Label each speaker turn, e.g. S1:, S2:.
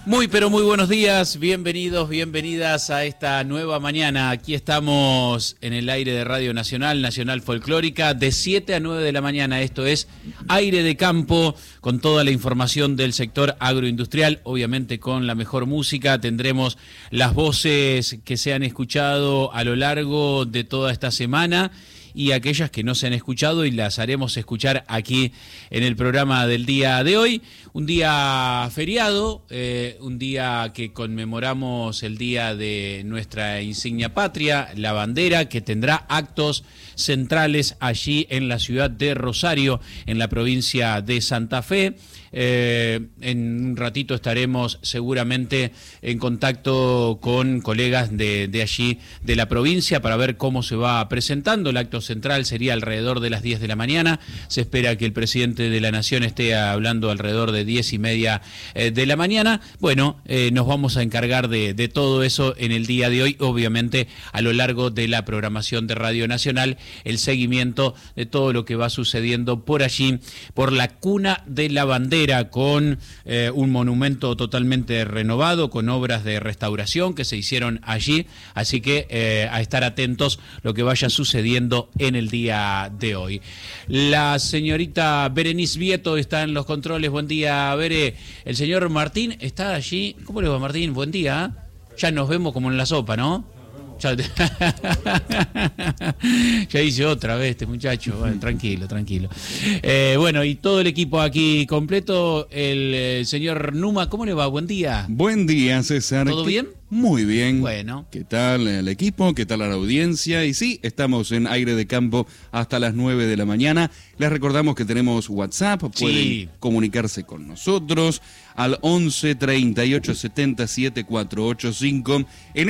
S1: Muy, pero muy buenos días, bienvenidos, bienvenidas a esta nueva mañana. Aquí estamos en el aire de Radio Nacional, Nacional Folclórica, de 7 a 9 de la mañana. Esto es Aire de Campo, con toda la información del sector agroindustrial, obviamente con la mejor música. Tendremos las voces que se han escuchado a lo largo de toda esta semana y aquellas que no se han escuchado y las haremos escuchar aquí en el programa del día de hoy. Un día feriado, un día que conmemoramos el día de nuestra insignia patria, la bandera, que tendrá actos centrales allí en la ciudad de Rosario, en la provincia de Santa Fe. En un ratito estaremos seguramente en contacto con colegas de allí, de la provincia, para ver cómo se va presentando. El acto central sería alrededor de las 10 de la mañana. Se espera que el presidente de la Nación esté hablando alrededor de 10:30 de la mañana. Bueno, nos vamos a encargar de todo eso en el día de hoy, obviamente a lo largo de la programación de Radio Nacional, el seguimiento de todo lo que va sucediendo por allí, por la cuna de la bandera, con un monumento totalmente renovado, con obras de restauración que se hicieron allí, así que a estar atentos lo que vaya sucediendo en el día de hoy. La señorita Berenice Vieto está en los controles. Buen día, Bere. El señor Martín está allí. ¿Cómo le va, Martín? Buen día. Ya nos vemos como en la sopa, ¿no? Ya hice otra vez este muchacho. Bueno, tranquilo. Bueno, y todo el equipo aquí completo. El señor Numa, ¿cómo le va? Buen día.
S2: Buen día, César.
S1: ¿Todo bien?
S2: Muy bien.
S1: Bueno.
S2: ¿Qué tal el equipo? ¿Qué tal la audiencia? Y sí, estamos en Aire de Campo hasta las 9 de la mañana. Les recordamos que tenemos WhatsApp, pueden comunicarse con nosotros al 11 38 70 7485.